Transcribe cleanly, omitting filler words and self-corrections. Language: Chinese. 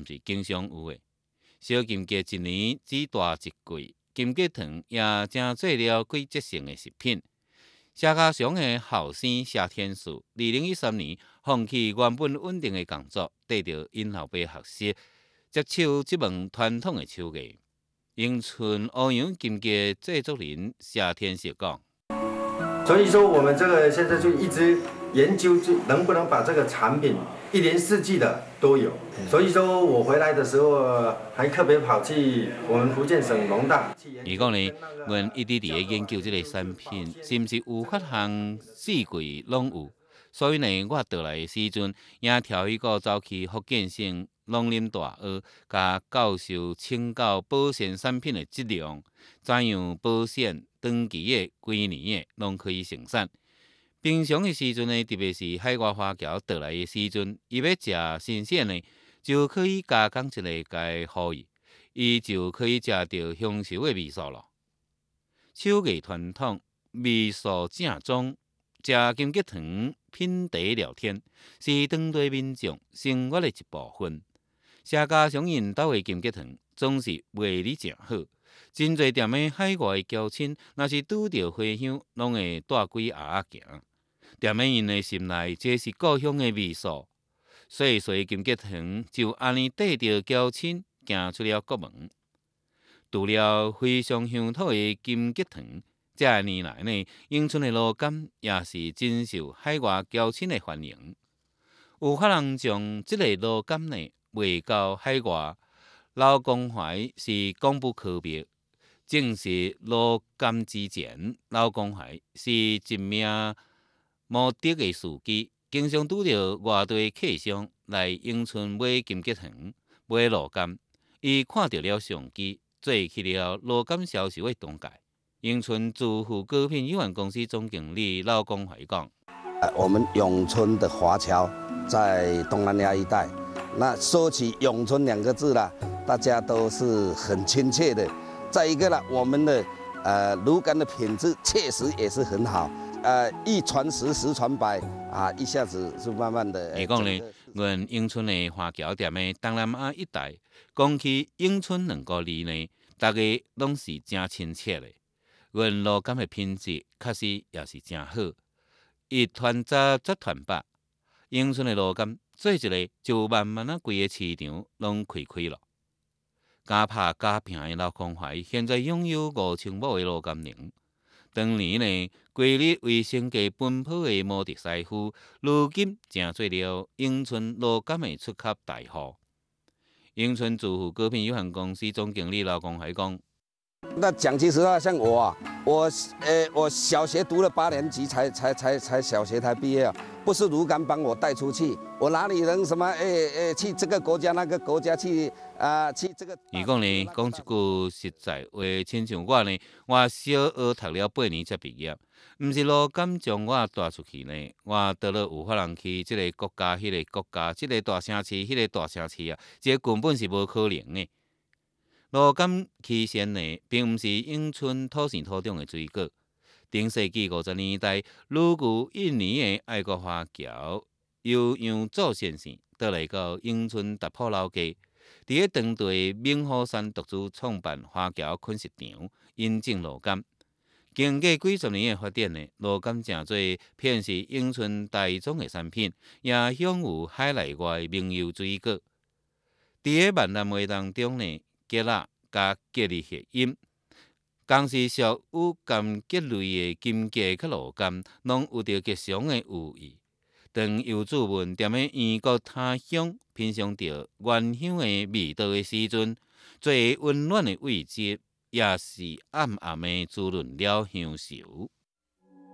毋是经常有的。小金桔一年只大一季，金桔糖也正做了季节性的食品。社家乡的后生谢天树，2013年放弃原本稳定的工作，缀着因老爸学习，接手这门传统的手艺。永春乌杨金桔制作人谢天树讲：“ 所以说，我们这个现在就一直研究，就能不能把这个产品一年四季的都有。所以说我回来的时候，还特别跑去我们福建省农大。 伊讲呢，阮一直伫咧研究这个产品，是毋是有法项四季拢有？所以呢，我倒来的时阵，也挑一个走去福建省农林大学，甲教授请教保鲜产品的质量，怎样保鲜、长期的、几年的，拢可以生产。平常的时阵呢，特别是海外华侨倒来的时阵，伊要食新鲜的，就可以加工一个该互伊就可以食到享受的味素咯。手艺传统，味素正宗，食金桔糖品茶聊天，是当地民众生活的一部分。社家乡因兜的金桔糖总是卖得正好，真侪店的海外的侨亲，若是拄到花香，拢会带几盒仔行。店的因的心内，这是故乡的味素。细细金桔糖就安尼缀着侨亲行出了国门。除了非常乡土的金桔糖，这年来呢，永春的芦柑也是真受海外侨亲的欢迎。有法人将这个芦柑呢卖到海外。老公怀是广布科别，正是芦柑之前，老公怀是一名模特的司机，经常拄到外地客商来永春买金桔糖、买芦柑。伊看到了相机，做起了芦柑销售的中介。永春祝福果品有限公司总经理老公怀讲：“ 我们永春的华侨在东南亚一带，那说起永春2个字啦，大家都是很亲切的。再一个呢，我们的芦柑的品质确实也是很好。一传十，十传百啊，一下子是慢慢的。 伊讲呢，阮永春的华侨店的东南亚一带，讲起永春2个字呢，大家拢是真亲切的。阮芦柑的品质确实也是真好，一传十，十传百。永春的芦柑做一个，就慢慢啊，规个市场拢开了。家拍家拼的老公怀，现在拥有5000亩的芦柑林。当年呢，规日为生计奔波的模特师傅，如今成做了永春芦柑的出口大户。永春祝福果品有限公司总经理老公怀讲：“ 那讲句实话，像我啊，我小学读了8年级才小学才毕业啊，不是芦柑帮我带出去，我哪里能什么去这个国家那个国家去去这个？” 伊讲呢，讲一句实在话，亲像我呢，我小学读了8年才毕业，毋是芦柑将我带出去呢，我倒了有法人去这个国家、迄个国家，这个大城市、迄个大城市啊，这根本是无可能的。芦柑起先呢，并毋是永春土生土长的水果。顶世纪50年代，旅居印尼的爱国华侨由杨祖先生倒来到永春达埔老家，伫咧当地明湖山独自创办华侨昆食场，引进芦柑。经过几十年的发展呢，芦柑成做遍是永春大众的产品，也享有海内外名优水果。伫咧闽南话当中呢，桔仔加吉的谐音，更是属有柑桔类的金桔甲芦柑，拢有着吉祥的寓意。当游子们踮咧异国他乡品尝着原乡的味道的时阵，最温暖的慰藉，也是暗暗的滋润了乡愁。